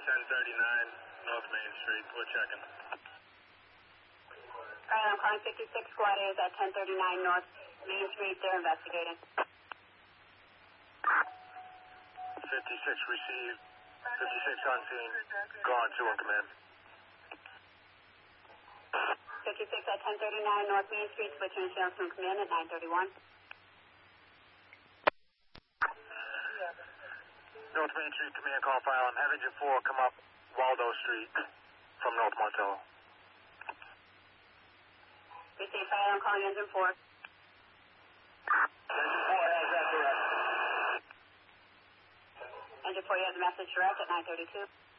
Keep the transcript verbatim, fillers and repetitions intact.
ten thirty-nine North Main Street. We're checking. All right, I'm calling fifty-six. Squad A is at ten thirty-nine North Main Street. They're investigating. fifty-six received. fifty-six on scene. Gone, two in command. fifty-six at ten thirty-nine North Main Street. Switching channels from command at nine thirty-one. North Main Street, command call file. I'm having engine four come up Waldo Street from North Montello. Receive file. I'm calling engine four. Engine four has that direct. Engine four, you have the message direct at nine thirty-two.